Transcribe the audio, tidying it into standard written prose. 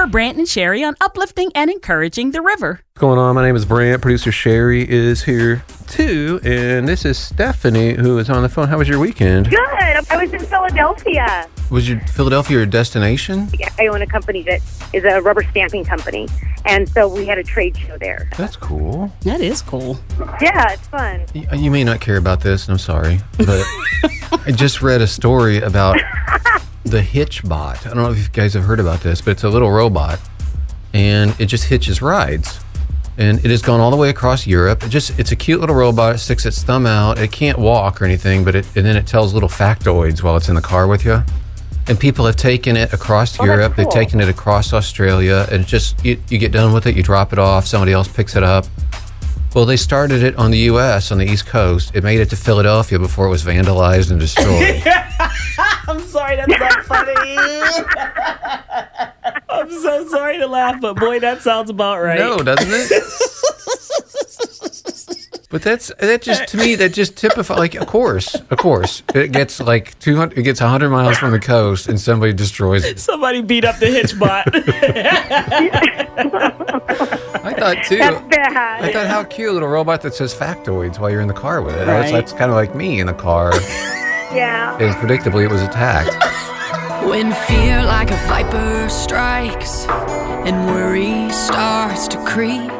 Brant and Sherry on uplifting and encouraging the river. What's going on? My name is Brant. Producer Sherry is here too. And this is Stephanie, who is on the phone. How was your weekend? Good. I was in Philadelphia. Was Philadelphia your destination? I own a company that is a rubber stamping company. And so we had a trade show there. That's cool. That is cool. Yeah, it's fun. You may not care about this, and I'm sorry, but I just read a story about the HitchBot. I don't know if you guys have heard about this, but it's a little robot, and it just hitches rides. And it has gone all the way across Europe. It's a cute little robot. It sticks its thumb out. It can't walk or anything, but and then it tells little factoids while it's in the car with you. And people have taken it across Europe. Cool. They've taken it across Australia. And just, you get done with it, you drop it off, somebody else picks it up. Well, they started it on the U.S., on the East Coast. It made it to Philadelphia before it was vandalized and destroyed. I'm sorry, that's not funny. I'm so sorry to laugh, but boy, that sounds about right. No, doesn't it? But that just typifies, like, of course, it gets like 200, it gets 100 miles from the coast, and somebody destroys it. Somebody beat up the HitchBot. I thought too. That's bad. I thought, how cute, a little robot that says factoids while you're in the car with it. Right. That's kind of like me in the car. Yeah. And predictably, it was attacked. When fear like a viper strikes and worry starts to creep,